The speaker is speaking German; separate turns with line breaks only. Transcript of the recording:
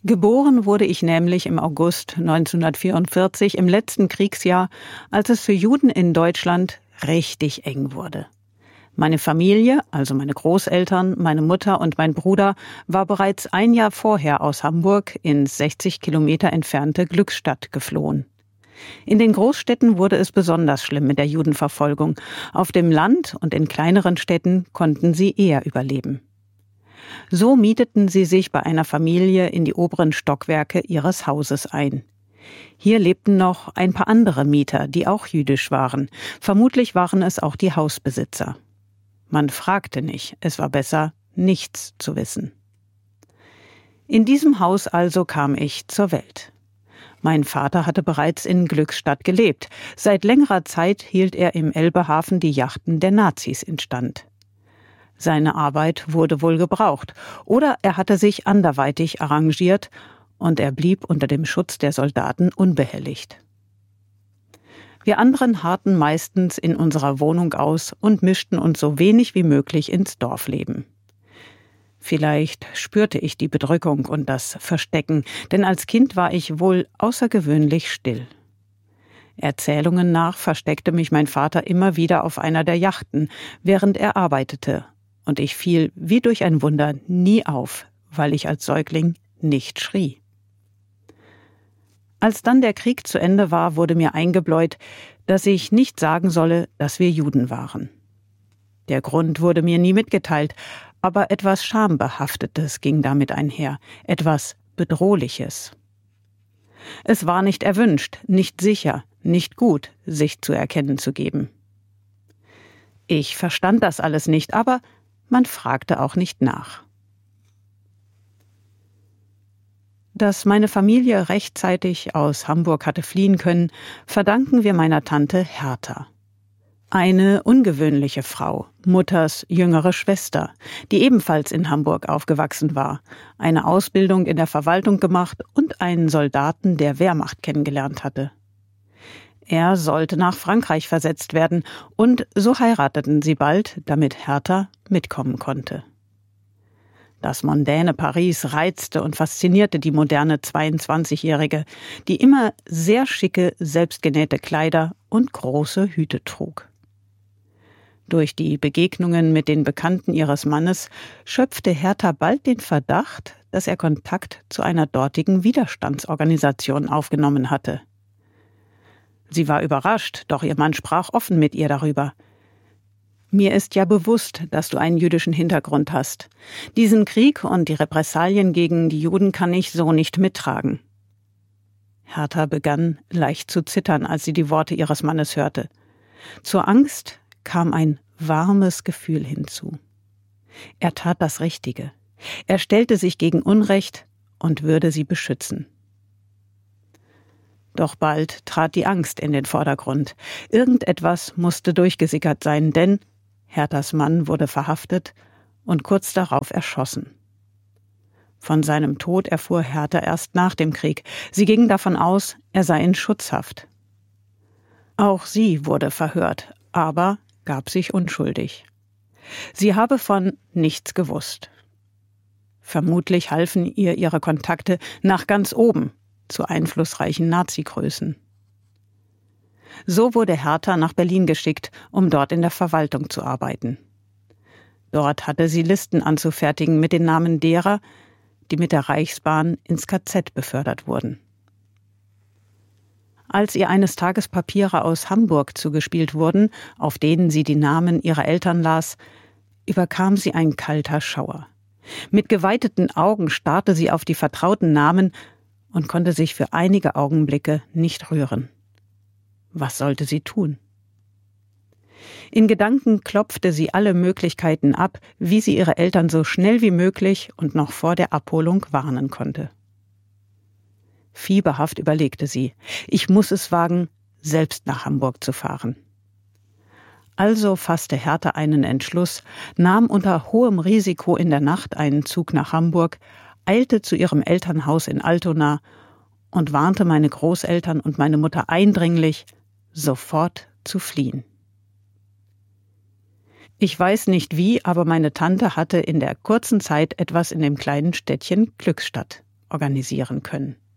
Geboren wurde ich nämlich im August 1944, im letzten Kriegsjahr, als es für Juden in Deutschland richtig eng wurde. Meine Familie, also meine Großeltern, meine Mutter und mein Bruder, war bereits ein Jahr vorher aus Hamburg ins 60 Kilometer entfernte Glückstadt geflohen. In den Großstädten wurde es besonders schlimm mit der Judenverfolgung. Auf dem Land und in kleineren Städten konnten sie eher überleben. So mieteten sie sich bei einer Familie in die oberen Stockwerke ihres Hauses ein. Hier lebten noch ein paar andere Mieter, die auch jüdisch waren. Vermutlich waren es auch die Hausbesitzer. Man fragte nicht, es war besser, nichts zu wissen. In diesem Haus also kam ich zur Welt. Mein Vater hatte bereits in Glückstadt gelebt. Seit längerer Zeit hielt er im Elbehafen die Yachten der Nazis instand. Seine Arbeit wurde wohl gebraucht, oder er hatte sich anderweitig arrangiert und er blieb unter dem Schutz der Soldaten unbehelligt. Wir anderen harrten meistens in unserer Wohnung aus und mischten uns so wenig wie möglich ins Dorfleben. Vielleicht spürte ich die Bedrückung und das Verstecken, denn als Kind war ich wohl außergewöhnlich still. Erzählungen nach versteckte mich mein Vater immer wieder auf einer der Yachten, während er arbeitete, und ich fiel wie durch ein Wunder nie auf, weil ich als Säugling nicht schrie. Als dann der Krieg zu Ende war, wurde mir eingebläut, dass ich nicht sagen solle, dass wir Juden waren. Der Grund wurde mir nie mitgeteilt, aber etwas Schambehaftetes ging damit einher, etwas Bedrohliches. Es war nicht erwünscht, nicht sicher, nicht gut, sich zu erkennen zu geben. Ich verstand das alles nicht, aber man fragte auch nicht nach. Dass meine Familie rechtzeitig aus Hamburg hatte fliehen können, verdanken wir meiner Tante Hertha. Eine ungewöhnliche Frau, Mutters jüngere Schwester, die ebenfalls in Hamburg aufgewachsen war, eine Ausbildung in der Verwaltung gemacht und einen Soldaten der Wehrmacht kennengelernt hatte. Er sollte nach Frankreich versetzt werden und so heirateten sie bald, damit Hertha mitkommen konnte. Das mondäne Paris reizte und faszinierte die moderne 22-Jährige, die immer sehr schicke, selbstgenähte Kleider und große Hüte trug. Durch die Begegnungen mit den Bekannten ihres Mannes schöpfte Hertha bald den Verdacht, dass er Kontakt zu einer dortigen Widerstandsorganisation aufgenommen hatte. Sie war überrascht, doch ihr Mann sprach offen mit ihr darüber. »Mir ist ja bewusst, dass du einen jüdischen Hintergrund hast. Diesen Krieg und die Repressalien gegen die Juden kann ich so nicht mittragen.« Hertha begann leicht zu zittern, als sie die Worte ihres Mannes hörte. Zur Angst kam ein warmes Gefühl hinzu. Er tat das Richtige. Er stellte sich gegen Unrecht und würde sie beschützen. Doch bald trat die Angst in den Vordergrund. Irgendetwas musste durchgesickert sein, denn Herthas Mann wurde verhaftet und kurz darauf erschossen. Von seinem Tod erfuhr Hertha erst nach dem Krieg. Sie ging davon aus, er sei in Schutzhaft. Auch sie wurde verhört, aber gab sich unschuldig. Sie habe von nichts gewusst. Vermutlich halfen ihr ihre Kontakte nach ganz oben zu einflussreichen Nazi-Größen. So wurde Hertha nach Berlin geschickt, um dort in der Verwaltung zu arbeiten. Dort hatte sie Listen anzufertigen mit den Namen derer, die mit der Reichsbahn ins KZ befördert wurden. Als ihr eines Tages Papiere aus Hamburg zugespielt wurden, auf denen sie die Namen ihrer Eltern las, überkam sie ein kalter Schauer. Mit geweiteten Augen starrte sie auf die vertrauten Namen und konnte sich für einige Augenblicke nicht rühren. Was sollte sie tun? In Gedanken klopfte sie alle Möglichkeiten ab, wie sie ihre Eltern so schnell wie möglich und noch vor der Abholung warnen konnte. Fieberhaft überlegte sie, ich muss es wagen, selbst nach Hamburg zu fahren. Also fasste Hertha einen Entschluss, nahm unter hohem Risiko in der Nacht einen Zug nach Hamburg, eilte zu ihrem Elternhaus in Altona und warnte meine Großeltern und meine Mutter eindringlich, sofort zu fliehen. Ich weiß nicht wie, aber meine Tante hatte in der kurzen Zeit etwas in dem kleinen Städtchen Glückstadt organisieren können.